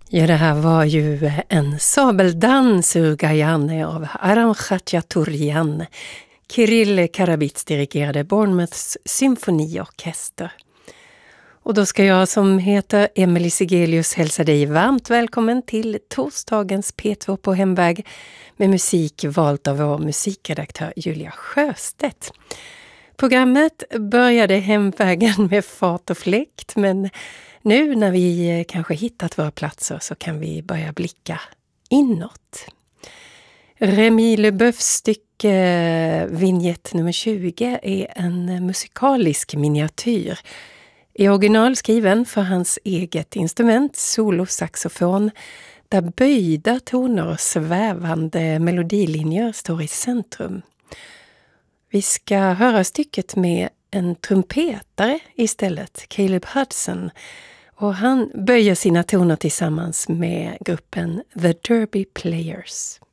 Ja, det här var ju en sabeldans ur Guyane av Aram Khachaturian. Kirill Karabits dirigerade Bournemouths symfoniorkester. Och då ska jag som heter Emily Sigelius hälsa dig varmt välkommen till torsdagens P2 på hemväg med musik valt av vår musikredaktör Julia Sjöstedt. Programmet började hemvägen med fart och fläkt, men nu när vi kanske hittat våra platser så kan vi börja blicka inåt. Rémi Lebeufs stycke Vignett nummer 20 är en musikalisk miniatyr. I original skriven för hans eget instrument, solosaxofon, där böjda toner och svävande melodilinjer står i centrum. Vi ska höra stycket med en trumpetare istället, Caleb Hudson, och han böjer sina toner tillsammans med gruppen The Derby Players.